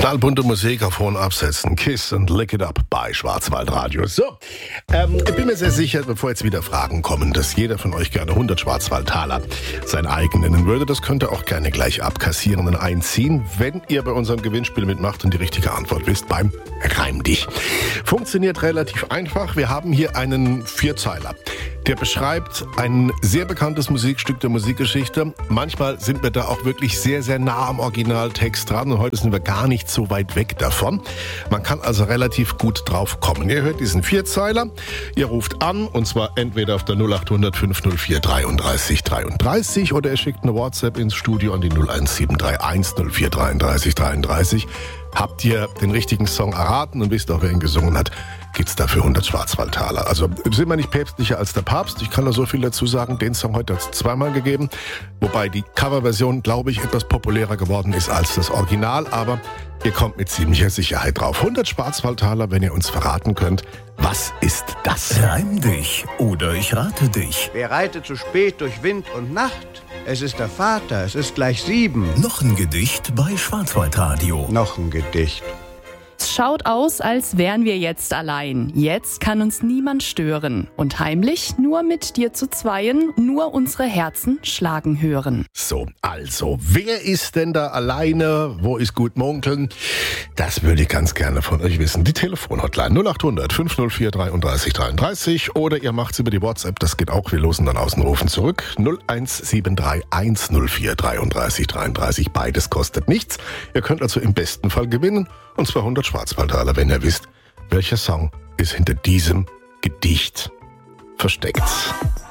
Knallbunte Musik auf hohen Absätzen. Kiss and Lick It Up bei Schwarzwaldradio. So, ich bin mir sehr sicher, bevor jetzt wieder Fragen kommen, dass jeder von euch gerne 100 Schwarzwaldtaler sein eigen nennen würde. Das könnt ihr auch gerne gleich abkassieren und einziehen, wenn ihr bei unserem Gewinnspiel mitmacht und die richtige Antwort wisst beim Reim dich. Funktioniert relativ einfach. Wir haben hier einen Vierzeiler. Der beschreibt ein sehr bekanntes Musikstück der Musikgeschichte. Manchmal sind wir da auch wirklich sehr, sehr nah am Originaltext dran und heute sind wir gar nicht so weit weg davon. Man kann also relativ gut drauf kommen. Ihr hört diesen Vierzeiler, ihr ruft an und zwar entweder auf der 0800 504 33 33 oder ihr schickt eine WhatsApp ins Studio an die 01731 04 33 33. Habt ihr den richtigen Song erraten und wisst auch, wer ihn gesungen hat, gibt's dafür 100 Schwarzwaldtaler. Also sind wir nicht päpstlicher als der Papst. Ich kann da so viel dazu sagen. Den Song heute hat es zweimal gegeben. Wobei die Coverversion, glaube ich, etwas populärer geworden ist als das Original. Aber ihr kommt mit ziemlicher Sicherheit drauf. 100 Schwarzwaldtaler, wenn ihr uns verraten könnt. Was ist das? Reim dich oder ich rate dich. Wer reitet zu spät durch Wind und Nacht? Es ist der Vater, es ist gleich 7. Noch ein Gedicht bei Schwarzwaldradio. Noch ein Gedicht. Es schaut aus, als wären wir jetzt allein. Jetzt kann uns niemand stören. Und heimlich, nur mit dir zu zweien, nur unsere Herzen schlagen hören. So, also, wer ist denn da alleine? Wo ist gut munkeln? Das würde ich ganz gerne von euch wissen. Die Telefonhotline 0800 504 33 33 oder ihr macht's über die WhatsApp, das geht auch. Wir losen dann außen rufen zurück. 0173 104 33 33. Beides kostet nichts. Ihr könnt also im besten Fall gewinnen. Und zwar 100 Schwarzwaldtaler, wenn ihr wisst, welcher Song ist hinter diesem Gedicht versteckt.